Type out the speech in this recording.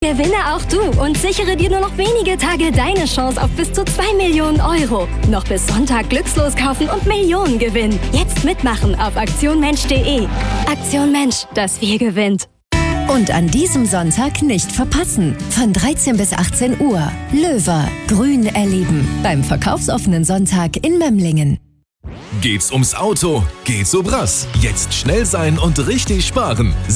Gewinne auch du und sichere dir nur noch wenige Tage deine Chance auf bis zu 2 Millionen Euro. Noch bis Sonntag glückslos kaufen und Millionen gewinnen. Jetzt mitmachen auf aktionmensch.de. Aktion Mensch, das Wir gewinnt. Und an diesem Sonntag nicht verpassen. Von 13 bis 18 Uhr. Löwer, Grün erleben. Beim verkaufsoffenen Sonntag in Memlingen. Geht's ums Auto? Geht's so brass. Jetzt schnell sein und richtig sparen.